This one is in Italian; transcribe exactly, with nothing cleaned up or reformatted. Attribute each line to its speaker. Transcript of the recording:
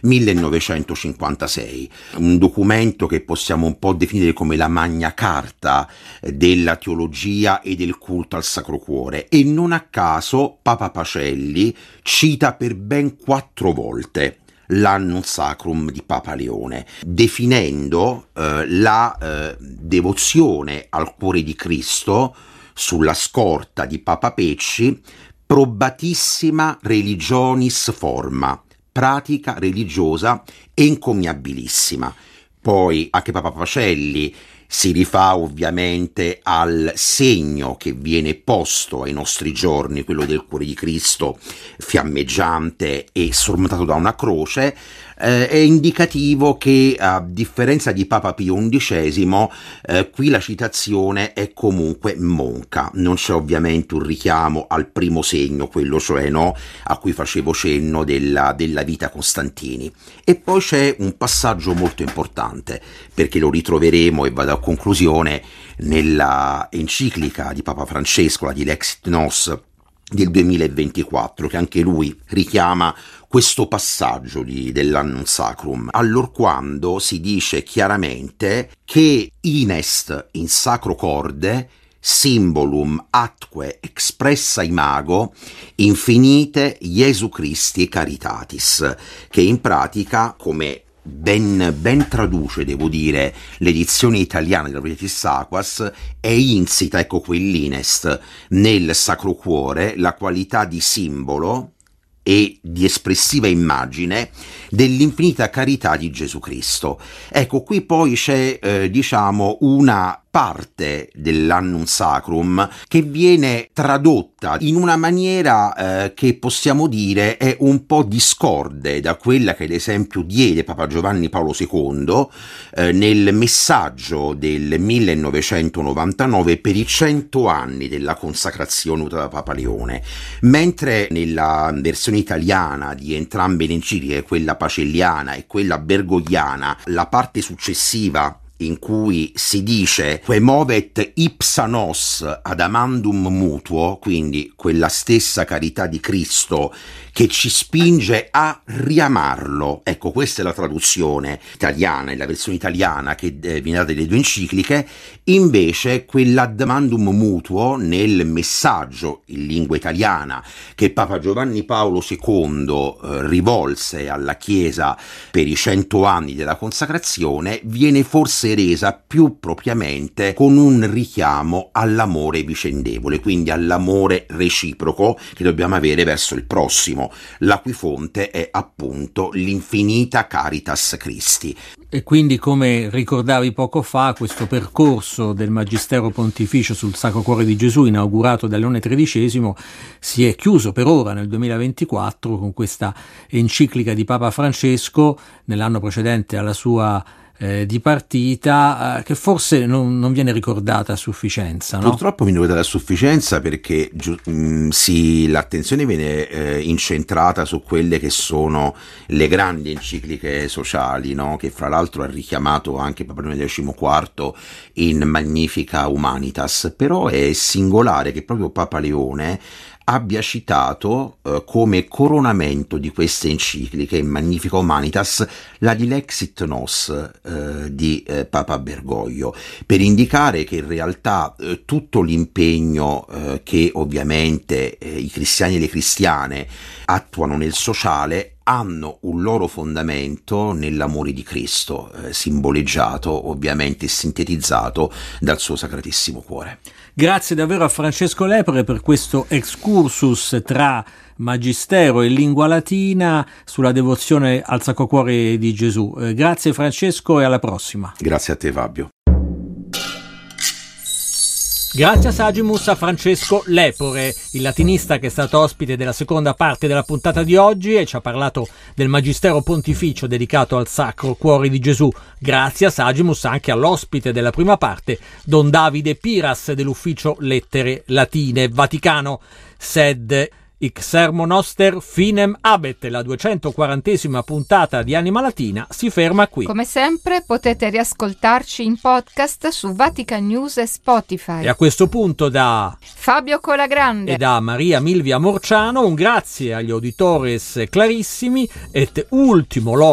Speaker 1: millenovecentocinquantasei, un documento che possiamo un po' definire come la Magna Carta della teologia e del culto al Sacro Cuore, e non a caso Papa Pacelli cita per ben quattro volte l'Annum Sacrum di Papa Leone, definendo eh, la eh, devozione al cuore di Cristo sulla scorta di Papa Pecci, probatissima religionis forma, pratica religiosa encomiabilissima. Poi anche Papa Pacelli si rifà ovviamente al segno che viene posto ai nostri giorni, quello del cuore di Cristo fiammeggiante e sormontato da una croce. Eh, è indicativo che, a differenza di Papa Pio undicesimo, eh, qui la citazione è comunque monca. Non c'è ovviamente un richiamo al primo segno, quello cioè no, a cui facevo cenno della, della vita Costantini. E poi c'è un passaggio molto importante, perché lo ritroveremo, e vado a conclusione, nella enciclica di Papa Francesco, la Dilexit Nos del duemilaventiquattro, che anche lui richiama questo passaggio di, dell'Annum Sacrum, allorquando si dice chiaramente che inest in sacro corde symbolum atque expressa imago infinite Iesu Christi caritatis, che in pratica, come Ben, ben traduce, devo dire, l'edizione italiana della Veritatis Aquas, è insita, ecco quell'inest, nel Sacro Cuore la qualità di simbolo e di espressiva immagine dell'infinita carità di Gesù Cristo. Ecco, qui poi c'è, eh, diciamo, una parte dell'Annum Sacrum che viene tradotta in una maniera eh, che possiamo dire è un po' discorde da quella che ad esempio diede Papa Giovanni Paolo secondo eh, nel messaggio del millenovecentonovantanove per i cento anni della consacrazione avuta da Papa Leone, mentre nella versione italiana di entrambe le encicliche, quella pacelliana e quella bergogliana, la parte successiva in cui si dice que movet ipsa nos ad amandum mutuo, quindi quella stessa carità di Cristo che ci spinge a riamarlo. Ecco, questa è la traduzione italiana, è la versione italiana che eh, viene data dalle due encicliche. Invece quell'ad amandum mutuo nel messaggio in lingua italiana che Papa Giovanni Paolo secondo eh, rivolse alla Chiesa per i cento anni della consacrazione viene forse resa più propriamente con un richiamo all'amore vicendevole, quindi all'amore reciproco che dobbiamo avere verso il prossimo, la cui fonte è appunto l'infinita Caritas Christi.
Speaker 2: E quindi, come ricordavi poco fa, questo percorso del Magistero Pontificio sul Sacro Cuore di Gesù, inaugurato da Leone tredicesimo, si è chiuso per ora nel duemilaventiquattro con questa enciclica di Papa Francesco, nell'anno precedente alla sua Eh, di partita, eh, che forse non, non viene ricordata a sufficienza, no?
Speaker 1: Purtroppo viene ricordata a sufficienza perché giu- mh, sì, l'attenzione viene eh, incentrata su quelle che sono le grandi encicliche sociali, no? Che fra l'altro ha richiamato anche Papa Leone quattordici in Magnifica Humanitas, però è singolare che proprio Papa Leone abbia citato eh, come coronamento di queste encicliche in Magnifica Humanitas la Dilexit Nos eh, di eh, Papa Bergoglio, per indicare che in realtà eh, tutto l'impegno eh, che ovviamente eh, i cristiani e le cristiane attuano nel sociale hanno un loro fondamento nell'amore di Cristo, eh, simboleggiato ovviamente e sintetizzato dal suo Sacratissimo Cuore.
Speaker 2: Grazie davvero a Francesco Lepore per questo excursus tra Magistero e lingua latina sulla devozione al Sacro Cuore di Gesù. Eh, grazie Francesco e alla prossima.
Speaker 1: Grazie a te Fabio.
Speaker 2: Grazie a Sagimus a Francesco Lepore, il latinista che è stato ospite della seconda parte della puntata di oggi e ci ha parlato del Magistero Pontificio dedicato al Sacro Cuore di Gesù. Grazie a Sagimus anche all'ospite della prima parte, Don Davide Piras dell'Ufficio Lettere Latine Vaticano. Sed Hic sermon noster finem habet, la duecentoquarantesima puntata di Anima Latina si ferma qui.
Speaker 3: Come sempre potete riascoltarci in podcast su Vatican News e Spotify.
Speaker 2: E a questo punto da
Speaker 3: Fabio Colagrande
Speaker 2: e da Maria Milvia Morciano un grazie agli auditores clarissimi et ultimo